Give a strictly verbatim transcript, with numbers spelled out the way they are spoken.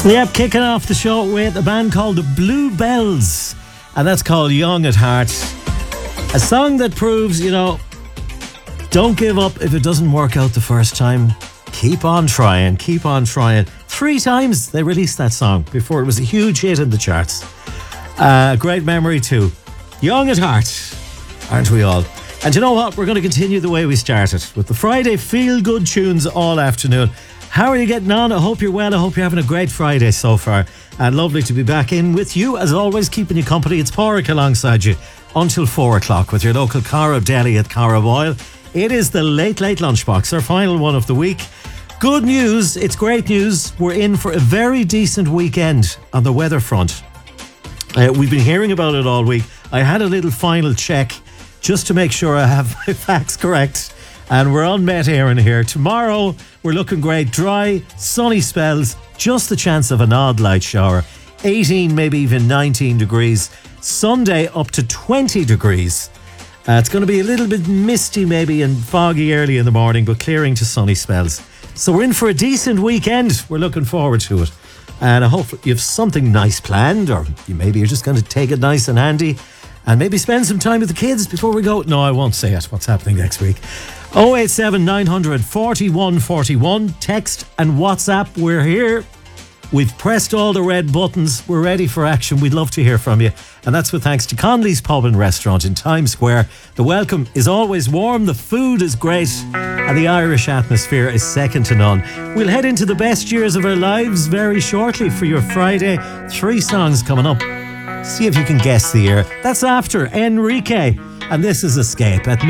Yep, kicking off the show with a band called the Bluebells, and that's called Young at Heart. A song that proves, you know, don't give up if it doesn't work out the first time. Keep on trying, keep on trying. Three times they released that song before it was a huge hit in the charts. Uh, great memory too. Young at Heart, aren't we all? And you know what? We're going to continue the way we started with the Friday feel-good tunes all afternoon. How are you getting on? I hope you're well. I hope you're having a great Friday so far. And lovely to be back in with you, as always, keeping you company. It's Pádraig alongside you until four o'clock with your local Cara Deli at Cara Boyle. It is the Late Late Lunchbox, our final one of the week. Good news, it's great news. We're in for a very decent weekend on the weather front. Uh, we've been hearing about it all week. I had a little final check just to make sure I have my facts correct. And we're on Met Éireann here. Tomorrow, we're looking great. Dry, sunny spells, just the chance of an odd light shower. eighteen, maybe even nineteen degrees. Sunday, up to twenty degrees. Uh, it's going to be a little bit misty maybe and foggy early in the morning, but clearing to sunny spells. So we're in for a decent weekend. We're looking forward to it. And I hope you have something nice planned, or you maybe you're just going to take it nice and handy and maybe spend some time with the kids before we go. No, I won't say it. What's happening next week? oh eight seven nine hundred forty-one forty-one. Text and WhatsApp. We're here. We've pressed all the red buttons. We're ready for action. We'd love to hear from you. And that's with thanks to Conley's Pub and Restaurant in Times Square. The welcome is always warm. The food is great. And the Irish atmosphere is second to none. We'll head into the best years of our lives very shortly for your Friday. Three songs coming up. See if you can guess the year. That's after Enrique. And this is Escape at